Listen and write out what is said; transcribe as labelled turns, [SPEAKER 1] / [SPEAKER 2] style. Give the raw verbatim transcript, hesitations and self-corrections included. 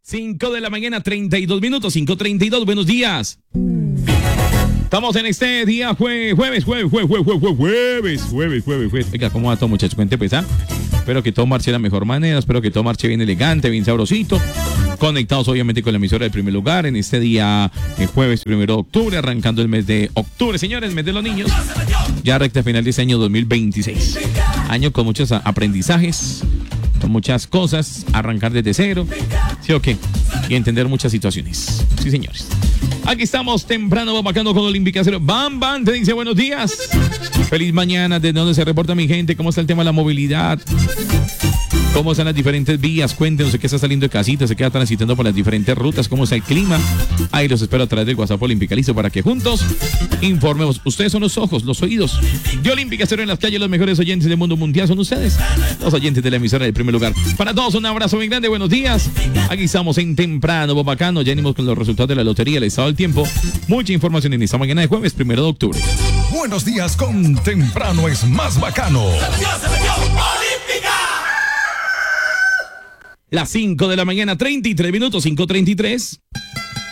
[SPEAKER 1] cinco de la mañana, treinta y dos minutos, cinco treinta y dos, buenos días. Estamos en este día jue, jueves, jueves, jueves, jueves, jueves, jueves, jueves, jueves, jueves. Oiga, ¿cómo va todo, muchachos? Cuente, pues, ¿ah? Espero que todo marche de la mejor manera, espero que todo marche bien elegante, bien sabrosito. Conectados, obviamente, con la emisora del primer lugar en este día, el jueves primero de octubre, arrancando el mes de octubre, señores, el mes de los niños. Ya recta final de este año dos mil veintiséis. Año con muchos aprendizajes, con muchas cosas, arrancar desde cero, ¿sí o qué? Y entender muchas situaciones. Sí, señores. Aquí estamos temprano, bambacando con Olímpica Cero. Bam, Bam, te dice buenos días. Feliz mañana, ¿de dónde se reporta mi gente? ¿Cómo está el tema de la movilidad? ¿Cómo están las diferentes vías? Cuéntenos qué está saliendo de casita, se queda transitando por las diferentes rutas, cómo está el clima. Ahí los espero a través del WhatsApp Olímpica, listo, para que juntos informemos. Ustedes son los ojos, los oídos de Olímpica Cero en las calles. Los mejores oyentes del mundo mundial son ustedes, los oyentes de la emisora del primer lugar. Para todos un abrazo muy grande, buenos días. Aquí estamos en temprano, bobacano. Ya venimos con los resultados de la lotería, el estado del tiempo. Mucha información en esta mañana de jueves primero de octubre.
[SPEAKER 2] Buenos días con temprano es más bacano.
[SPEAKER 3] ¡Se metió, se metió! ¡Olímpica!
[SPEAKER 1] Las cinco de la mañana, treinta y tres minutos, cinco treinta y tres.